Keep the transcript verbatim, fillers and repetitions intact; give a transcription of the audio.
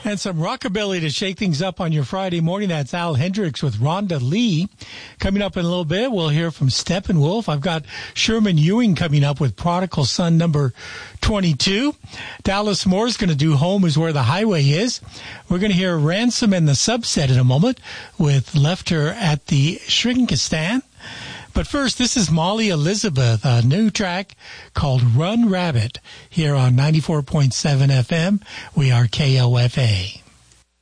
And some rockabilly to shake things up on your Friday morning. That's Al Hendricks with Rhonda Lee. Coming up in a little bit, we'll hear from Steppenwolf. I've got Sherman Ewing coming up with Prodigal Son number twenty-two. Dallas Moore's going to do Home is Where the Highway Is. We're going to hear Ransom and the Subset in a moment with Left Her at the Shrinkistan. But first, this is Molly Elizabeth, a new track called Run Rabbit here on ninety-four point seven F M. We are K O F A.